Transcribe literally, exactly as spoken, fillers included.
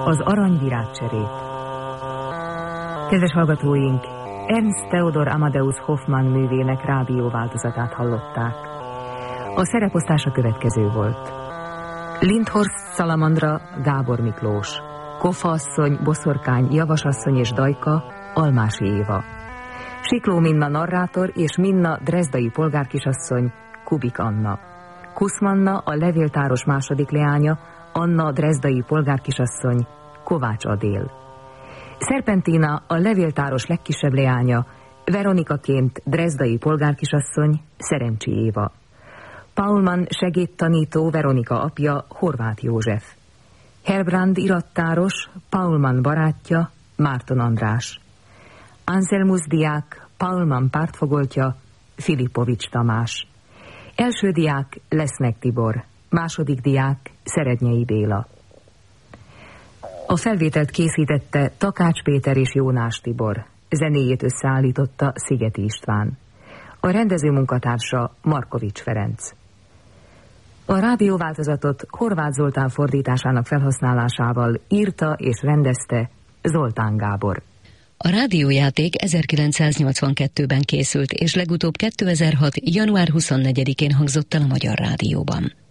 Az aranyvirágcserét. Kedves hallgatóink, Ernst Theodor Amadeus Hoffmann művének rádióváltozatát hallották. A szereposztás a következő volt: Lindhorst Szalamandra, Gábor Miklós; Kofa asszony, Boszorkány, Javasasszony és Dajka, Almási Éva; Sikló Minna narrátor és Minna drezdai polgárkisasszony, Kubik Anna; Kuszmanna, a levéltáros második leánya, Anna drezdai polgárkisasszony, Kovács Adél; Szerpentina, a levéltáros legkisebb leánya, Veronikaként drezdai polgárkisasszony, Szerencsi Éva; Paulmann segédtanító, Veronika apja, Horváth József; Herbrand irattáros, Paulmann barátja, Márton András; Anselmus diák, Paulmann pártfogoltja, Filipovics Tamás; első diák, Lesznek Tibor; második diák, Szerednyei Béla. A felvételt készítette Takács Péter és Jónás Tibor, zenéjét összeállította Szigeti István. A rendező munkatársa Markovics Ferenc. A rádióváltozatot Horváth Zoltán fordításának felhasználásával írta és rendezte Zoltán Gábor. A rádiójáték ezerkilencszáznyolcvankettőben készült, és legutóbb kétezer-hat. január huszonnegyedikén hangzott el a Magyar Rádióban.